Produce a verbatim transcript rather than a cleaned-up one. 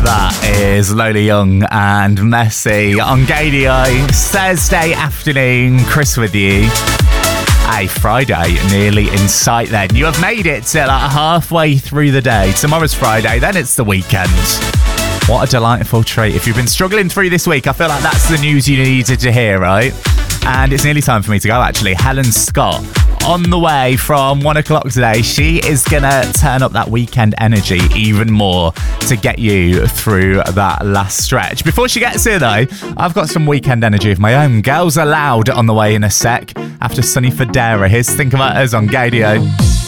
That is Lola Young and Messi on Gadio. Thursday afternoon, Chris with you. Hey, Friday nearly in sight then. You have made it to like halfway through the day. Tomorrow's Friday, then it's the weekend. What a delightful treat. If you've been struggling through this week, I feel like that's the news you needed to hear, right? And it's nearly time for me to go, actually. Helen Scott on the way from one o'clock today. She is going to turn up that weekend energy even more to get you through that last stretch. Before she gets here, though, I've got some weekend energy of my own. Girls Aloud on the way in a sec after Sunny Federa. Here's Think About Us on Gadio.